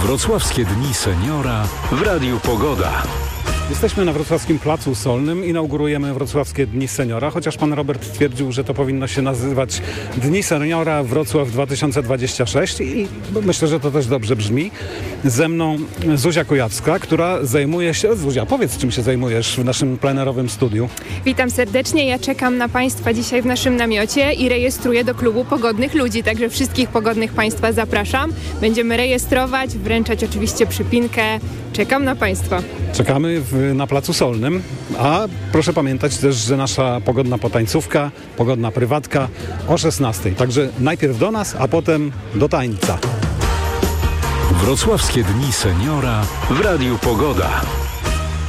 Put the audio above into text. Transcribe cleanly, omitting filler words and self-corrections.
Wrocławskie Dni Seniora w Radiu Pogoda. Jesteśmy na Wrocławskim Placu Solnym, inaugurujemy Wrocławskie Dni Seniora, chociaż pan Robert twierdził, że to powinno się nazywać Dni Seniora Wrocław 2026 i myślę, że to też dobrze brzmi. Ze mną Zuzia Kujawska, która zajmuje się... Zuzia, powiedz, czym się zajmujesz w naszym plenerowym studiu. Witam serdecznie, ja czekam na Państwa dzisiaj w naszym namiocie i rejestruję do klubu Pogodnych Ludzi, także wszystkich pogodnych Państwa zapraszam. Będziemy rejestrować, wręczać oczywiście przypinkę. Czekam na Państwa. Czekamy na Placu Solnym, a proszę pamiętać też, że nasza pogodna potańcówka, pogodna prywatka o 16. Także najpierw do nas, a potem do tańca. Wrocławskie Dni Seniora w Radiu Pogoda.